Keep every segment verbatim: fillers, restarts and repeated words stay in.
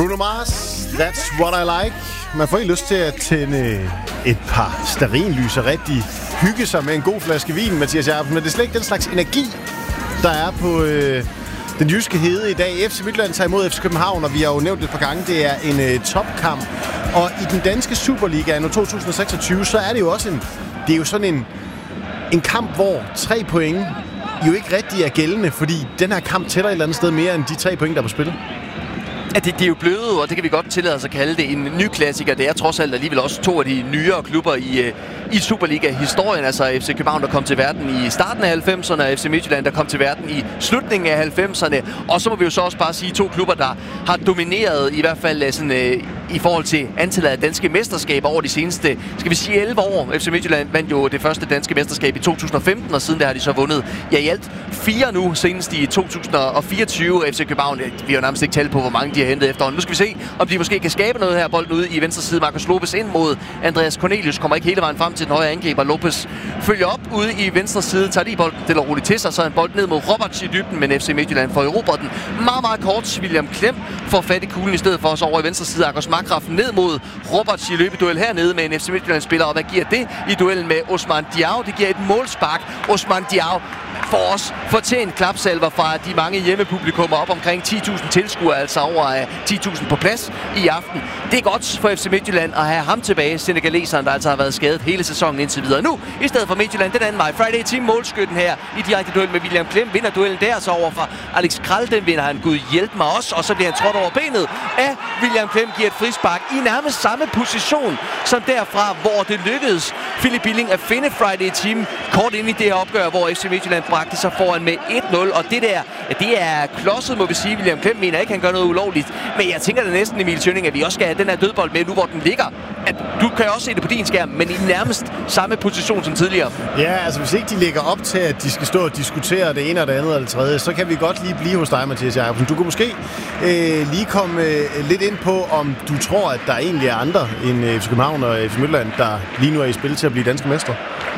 Bruno Mars, That's What I Like. Man får ikke lyst til at tænde et par stearinlys og rigtig hygge sig med en god flaske vin, Mathias Jacobsen. Men det er slet ikke den slags energi, der er på øh, den jyske hede i dag. F C Midtjylland tager imod F C København, og vi har jo nævnt det et par gange, det er en øh, topkamp. Og i den danske Superliga nu to tusind seksogtyve, så er det jo også en, det er jo sådan en, en kamp, hvor tre point jo ikke rigtig er gældende, fordi den her kamp tæller et eller andet sted mere end de tre point, der er på spil. Ja, det, det er jo blevet, og det kan vi godt tillade os at kalde det, en ny klassiker. Det er trods alt alligevel også to af de nyere klubber i, i Superliga-historien. Altså F C København, der kom til verden i starten af halvfemserne, og F C Midtjylland, der kom til verden i slutningen af halvfemserne. Og så må vi jo så også bare sige to klubber, der har domineret, i hvert fald sådan, øh, i forhold til antallet af danske mesterskaber over de seneste, skal vi sige, elleve år. F C Midtjylland vandt jo det første danske mesterskab i to tusind og femten, og siden der har de så vundet, ja, i alt fire nu, senest i to tusind og fireogtyve. F C København, vi har jo nærmest ikke talt på, hvor mange de har hentet efterhånden. Nu skal vi se, om de måske kan skabe noget her. Bolden ude i venstre side. Marcus Lopez ind mod Andreas Cornelius. Kommer ikke hele vejen frem til den højre angriber. Lopez følger op ude i venstre side. Tager lige bolden stille og roligt til sig. Så en bold ned mod Roberts i dybden. Men F C Midtjylland får erobret den meget, meget kort. William Klem får fat i kuglen i stedet for os over i venstre side. Akos Makraf ned mod Roberts i løbeduel hernede med en F C Midtjylland-spiller. Og hvad giver det i duellen med Osman Diao? Det giver et målspark. Osman Diao får os fortjent klapsalver fra de mange hjemmepublikummer, op omkring ti tusind tilskuere, altså over ti tusind på plads i aften. Det er godt for F C Midtjylland at have ham tilbage, senegaleseren, der altså har været skadet hele sæsonen indtil videre. Nu, i stedet for Midtjylland, den anden vej. Friday Team målskytten her i direkte duel med William Klem. Vinder duellen der, så over fra Alex Kral. Den vinder han. Gud hjælp mig også. Og så bliver han trådt over benet af William Klem, giver et frispark i nærmest samme position som derfra, hvor det lykkedes Philip Billing at finde Friday Team kort ind i det her opgør, hvor F C Midtjylland bragte sig foran med et nul. Og det der, det er klodset, må vi sige. William Klem mener ikke, han gør noget ulovligt. Men jeg tænker da næsten, Emil Tønning, at vi også skal have den her dødbold med nu, hvor den ligger. At du kan også se det på din skærm, men i nærmest samme position som tidligere. Ja, altså hvis ikke de lægger op til, at de skal stå og diskutere det ene og det andet og det tredje, så kan vi godt lige blive hos dig, Mathias Jacobsen. Du kunne måske øh, lige komme øh, lidt ind på, om du tror, at der egentlig er andre end F C København og F C Midtjylland, der lige nu er i spil til at blive danske mestre.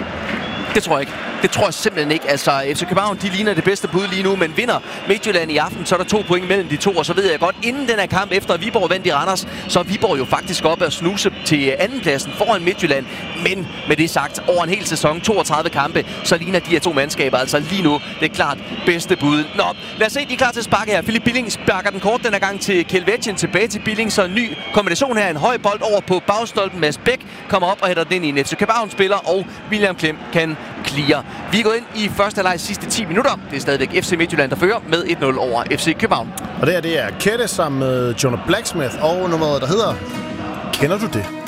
Det tror jeg ikke. Det tror jeg simpelthen ikke. Altså, F C København, de ligner det bedste bud lige nu, men vinder Midtjylland i aften, så er der to point mellem de to, og så ved jeg godt, inden den her kamp, efter Viborg vandt i Randers, så er Viborg jo faktisk op at snuse til andenpladsen foran Midtjylland. Men med det sagt, over en hel sæson, toogtredive kampe, så ligner de her to mandskaber altså lige nu det er klart bedste bud. Nå, lad os se, de er klar til at sparke her. Philip Billing sparker den kort den her gang til Kelvetjen, tilbage til Billing, så en ny kombination her. En høj bold over på bagstolpen. Mads Bæk kommer op og hætter den ind i en F C København-spiller, og William Klem kan clear. Vi er gået ind i første halvleg sidste ti minutter. Det er stadigvæk F C Midtjylland, der fører med et nul over F C København. Og det her, det er Kette sammen med Jonah Blacksmith og nummeret, der hedder Kender du det?